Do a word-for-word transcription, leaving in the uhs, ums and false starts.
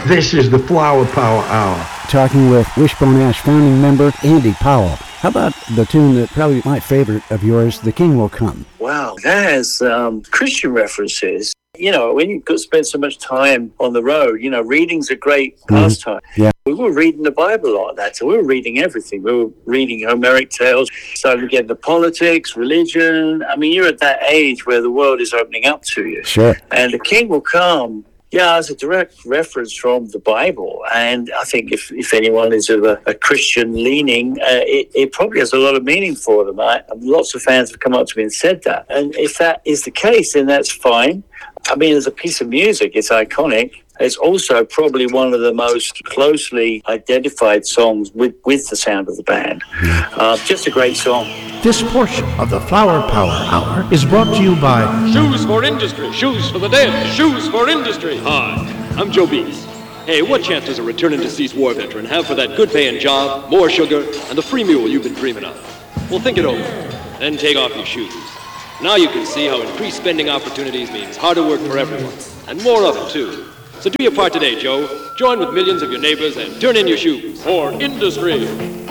This is the Flower Power Hour. Talking with Wishbone Ash founding member Andy Powell. How about the tune that probably my favorite of yours, The King Will Come? Wow, that has um, Christian references. You know, when you spend so much time on the road, you know, reading's a great pastime. Mm-hmm. Yeah. We were reading the Bible a lot of that, so we were reading everything. We were reading Homeric tales, starting to get into politics, religion. I mean, you're at that age where the world is opening up to you. Sure. And The King Will Come, yeah, it's a direct reference from the Bible. And I think if, if anyone is of a, a Christian leaning, uh, it, it probably has a lot of meaning for them. I, lots of fans have come up to me and said that. And if that is the case, then that's fine. I mean, as a piece of music, it's iconic. It's also probably one of the most closely identified songs with, with the sound of the band. Uh, just a great song. This portion of the Flower Power Hour is brought to you by Shoes for Industry, Shoes for the Dead, Shoes for Industry. Hi, I'm Joe Bees. Hey, what chance does a returned deceased war veteran have for that good-paying job, more sugar, and the free mule you've been dreaming of? Well, think it over, then take off your shoes. Now you can see how increased spending opportunities means harder work for everyone, and more of it, too. So do your part today, Joe. Join with millions of your neighbors and turn in your shoes for industry.